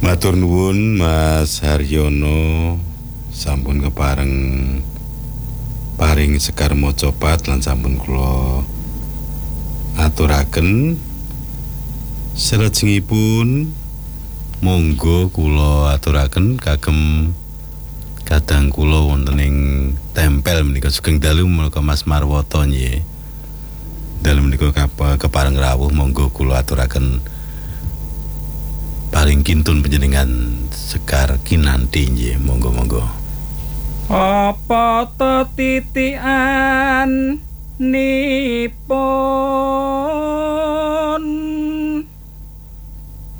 Matur nuwun Mas Haryono sampun kepareng paring sekar maca pat lan sampun kula aturaken salajengipun monggo kula aturaken kagem kadang kula wonten ing tempel menika sugeng dalu menika Mas Marwoto nggih. Dalu menika kepareng rawuh monggo kula aturaken paling kintun panjenengan sekar kinanti nggih, monggo-monggo. Apa titikan nipun